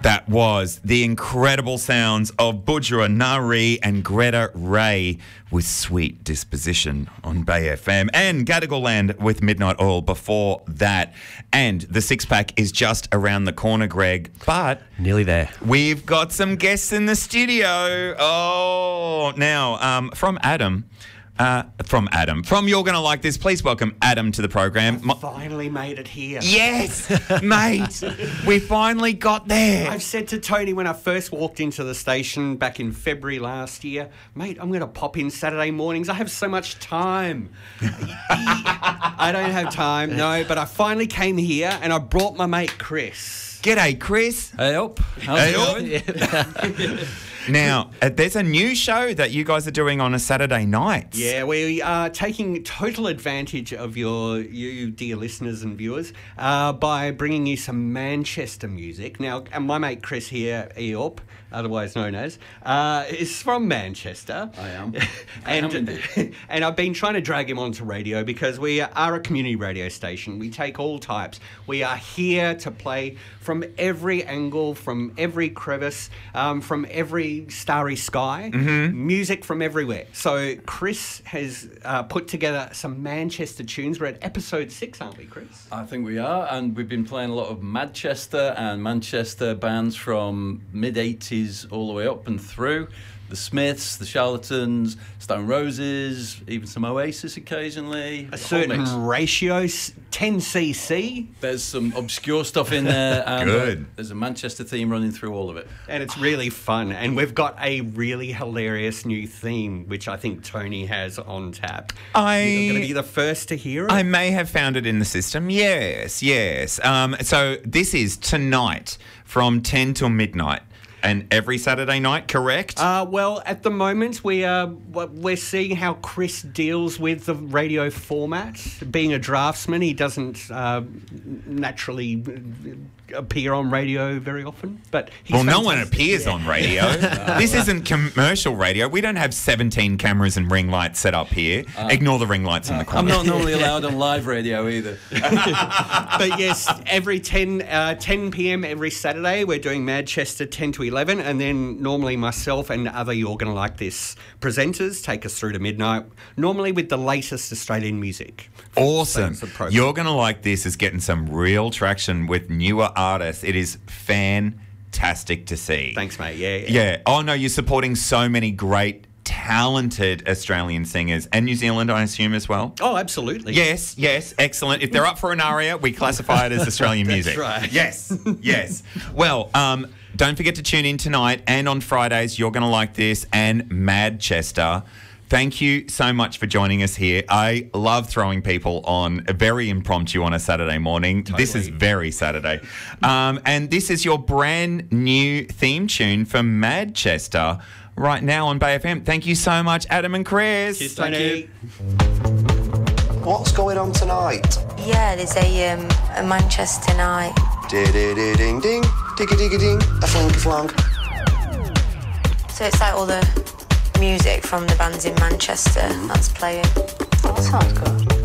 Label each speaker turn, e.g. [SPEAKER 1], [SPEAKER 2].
[SPEAKER 1] That was the incredible sounds of Budjerah Nari and Greta Ray with Sweet Disposition on Bay FM, and Gadigal Land with Midnight Oil before that. And the six-pack is just around the corner, Greg, but...
[SPEAKER 2] Nearly there.
[SPEAKER 1] We've got some guests in the studio. Oh, now, from You're Gonna Like This, please welcome Adam to the program.
[SPEAKER 3] I finally made it here.
[SPEAKER 1] Yes, mate. We finally got there.
[SPEAKER 3] I've said to Tony when I first walked into the station back in February last year, mate, I'm going to pop in Saturday mornings. I have so much time. I don't have time, no, but I finally came here and I brought my mate Chris.
[SPEAKER 1] G'day, Chris.
[SPEAKER 2] Hey up. How's it going?
[SPEAKER 1] Now, there's a new show that you guys are doing on a Saturday night.
[SPEAKER 3] Yeah, we are taking total advantage of you dear listeners and viewers, by bringing you some Manchester music. Now, my mate Chris here, Eop, otherwise known as, is from Manchester.
[SPEAKER 2] I am.
[SPEAKER 3] And I've been trying to drag him onto radio because we are a community radio station. We take all types. We are here to play from every angle, from every crevice, from every starry sky, music from everywhere. So Chris has put together some Manchester tunes. We're at episode 6, aren't we, Chris?
[SPEAKER 2] I think we are, and we've been playing a lot of Manchester and Manchester bands from mid-80s all the way up and through. The Smiths, the Charlatans, Stone Roses, even some Oasis occasionally.
[SPEAKER 3] A certain ratio, 10cc.
[SPEAKER 2] There's some obscure stuff in there. And
[SPEAKER 1] Good.
[SPEAKER 2] There's a Manchester theme running through all of it.
[SPEAKER 3] And it's really fun. And we've got a really hilarious new theme, which I think Tony has on tap. You're going to be the first to hear it.
[SPEAKER 1] I may have found it in the system. Yes. So this is tonight from 10 till midnight. And every Saturday night, correct?
[SPEAKER 3] Well, at the moment, we're seeing how Chris deals with the radio format. Being a draftsman, he doesn't naturally appear on radio very often. But
[SPEAKER 1] no one appears on radio. This isn't commercial radio. We don't have 17 cameras and ring lights set up here. Ignore the ring lights in the corner.
[SPEAKER 2] I'm not normally allowed on live radio either.
[SPEAKER 3] But yes, every 10 p.m. every Saturday, we're doing Manchester 10 to 11, and then normally myself and other You're Gonna Like This presenters take us through to midnight, normally with the latest Australian music.
[SPEAKER 1] Awesome. You're Gonna Like This is getting some real traction with newer artists. It is fantastic to see.
[SPEAKER 3] Thanks, mate. Yeah.
[SPEAKER 1] Yeah. Oh, no, you're supporting so many great, talented Australian singers, and New Zealand, I assume, as well.
[SPEAKER 3] Oh, absolutely.
[SPEAKER 1] Yes, excellent. If they're up for an aria, we classify it as Australian music.
[SPEAKER 3] That's right.
[SPEAKER 1] Yes. Well, don't forget to tune in tonight and on Fridays. You're Gonna Like This and Manchester. Thank you so much for joining us here. I love throwing people on a very impromptu on a Saturday morning.
[SPEAKER 3] Totally.
[SPEAKER 1] This is very Saturday. And this is your brand new theme tune for Manchester right now on Bay FM. Thank you so much, Adam and Chris.
[SPEAKER 3] Cheers, Tony.
[SPEAKER 4] What's going on tonight?
[SPEAKER 5] Yeah, there's a Manchester night.
[SPEAKER 4] Ding ding, digga ding, a funky flank.
[SPEAKER 5] So it's like all the music from the bands in Manchester that's playing.
[SPEAKER 6] Oh, that sounds good.